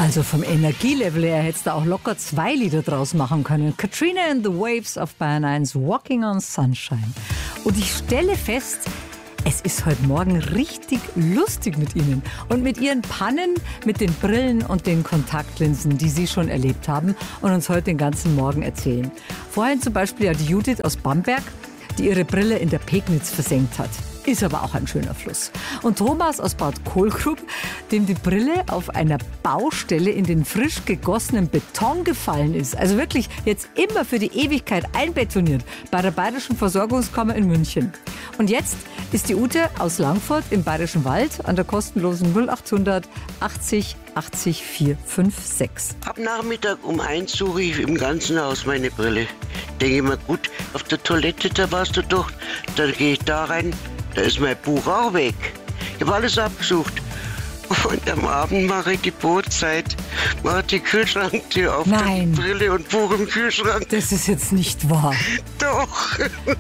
Also vom Energielevel her hättest du auch locker 2 Lieder draus machen können. Katrina and the Waves auf Bayern 1, Walking on Sunshine. Und ich stelle fest, es ist heute Morgen richtig lustig mit Ihnen. Und mit Ihren Pannen, mit den Brillen und den Kontaktlinsen, die Sie schon erlebt haben und uns heute den ganzen Morgen erzählen. Vorhin zum Beispiel ja die Judith aus Bamberg, die ihre Brille in der Pegnitz versenkt hat. Ist aber auch ein schöner Fluss. Und Thomas aus Bad Kohlgrub, dem die Brille auf einer Baustelle in den frisch gegossenen Beton gefallen ist. Also wirklich jetzt immer für die Ewigkeit einbetoniert bei der Bayerischen Versorgungskammer in München. Und jetzt ist die Ute aus Langfurt im Bayerischen Wald an der kostenlosen 0800 80 80 456. Ab Nachmittag um 1 suche ich im ganzen Haus meine Brille. Denke ich mir, gut, auf der Toilette, da warst du doch. Dann gehe ich da rein, da ist mein Buch auch weg. Ich habe alles abgesucht. Und am Abend mache ich die Brotzeit, mache die Kühlschranktür auf, die Brille und Buch im Kühlschrank. Das ist jetzt nicht wahr. Doch.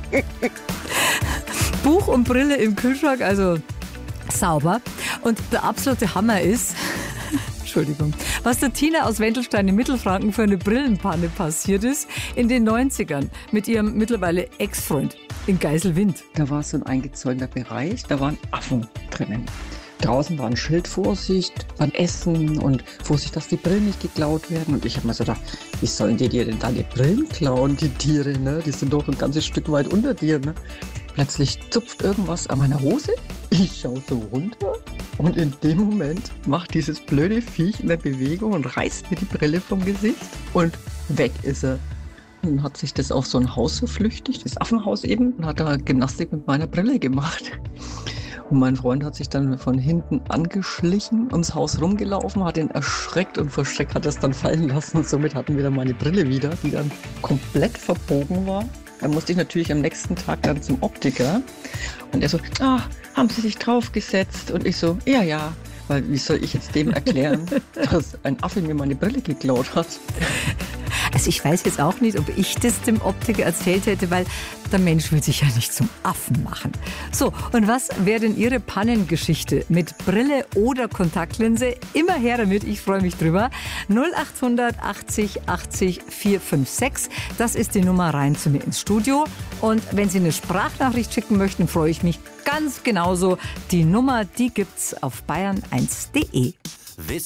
Buch und Brille im Kühlschrank, also sauber. Und der absolute Hammer ist, Entschuldigung, was der Tina aus Wendelstein in Mittelfranken für eine Brillenpanne passiert ist in den 90ern mit ihrem mittlerweile Ex-Freund in Geiselwind. Da war so ein eingezäunter Bereich, da waren Affen drinnen. Draußen war ein Schild, Vorsicht beim Essen und Vorsicht, dass die Brillen nicht geklaut werden. Und ich habe mir so gedacht, wie sollen die dir denn deine Brillen klauen, die Tiere, ne? Die sind doch ein ganzes Stück weit unter dir, ne? Plötzlich zupft irgendwas an meiner Hose. Ich schaue so runter und in dem Moment macht dieses blöde Viech eine Bewegung und reißt mir die Brille vom Gesicht und weg ist er. Dann hat sich das auf so ein Haus verflüchtigt, das Affenhaus eben, und hat da Gymnastik mit meiner Brille gemacht. Und mein Freund hat sich dann von hinten angeschlichen, ums Haus rumgelaufen, hat ihn erschreckt und vor Schreck hat er es dann fallen lassen. Und somit hatten wir dann meine Brille wieder, die dann komplett verbogen war. Dann musste ich natürlich am nächsten Tag dann zum Optiker. Und er so, haben Sie sich draufgesetzt? Und ich so, ja. Weil wie soll ich jetzt dem erklären, dass ein Affe mir meine Brille geklaut hat? Also ich weiß jetzt auch nicht, ob ich das dem Optiker erzählt hätte, weil der Mensch will sich ja nicht zum Affen machen. So, und was wäre denn Ihre Pannengeschichte mit Brille oder Kontaktlinse? Immer her damit, ich freue mich drüber. 0800 80 80 456, das ist die Nummer rein zu mir ins Studio. Und wenn Sie eine Sprachnachricht schicken möchten, freue ich mich ganz genauso. Die Nummer, die gibt's auf bayern1.de.